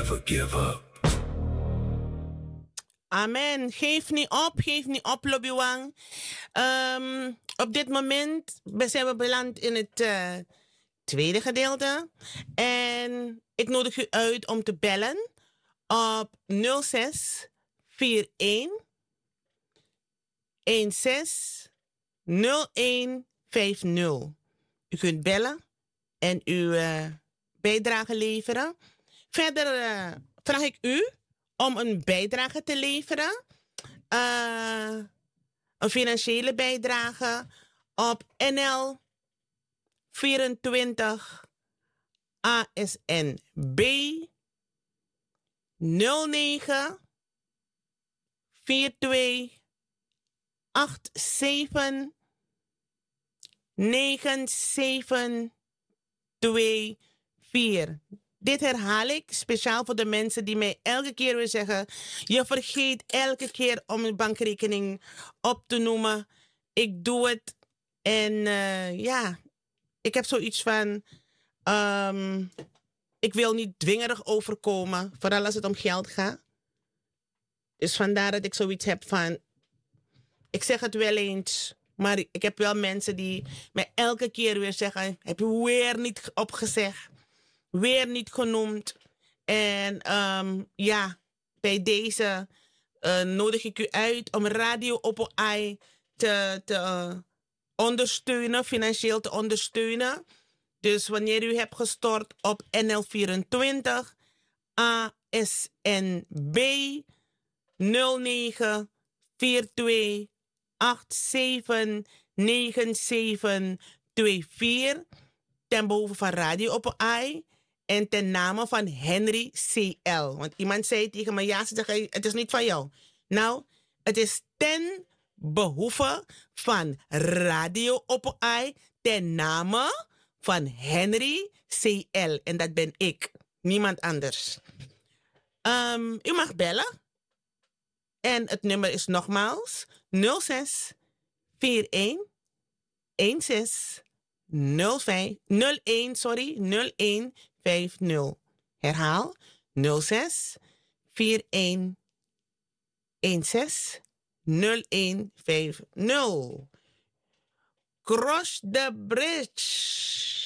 never give up. Amen. Geef niet op, Lobbywan. Op dit moment zijn we beland in het tweede gedeelte. En ik nodig u uit om te bellen op 06 41 16 01 50. U kunt bellen en uw bijdrage leveren. Verder vraag ik u om een bijdrage te leveren. Een financiële bijdrage op NL 24 ASNB 09 42 87 9724. Dit herhaal ik speciaal voor de mensen die mij elke keer weer zeggen: je vergeet elke keer om een bankrekening op te noemen. Ik doe het. En ja, ik heb zoiets van: ik wil niet dwingerig overkomen, vooral als het om geld gaat. Dus vandaar dat ik zoiets heb van: ik zeg het wel eens, maar ik heb wel mensen die mij elke keer weer zeggen: heb je weer niet opgezegd, weer niet genoemd. En ja, bij deze nodig ik u uit om Radio Oppo AI te ondersteunen, financieel te ondersteunen. Dus wanneer u hebt gestort op NL24 ASNB 09 42 879724 ten behoeve van Radio Oppo AI en ten name van Henry CL. Want iemand zei tegen me: ja, ze zeggen, het is niet van jou. Nou, het is ten behoeve van Radio Oppo AI ten name van Henry CL. En dat ben ik, niemand anders. U mag bellen. En het nummer is nogmaals 06 41 16 01 50. Herhaal 06 41 16 01 50. Cross the bridge.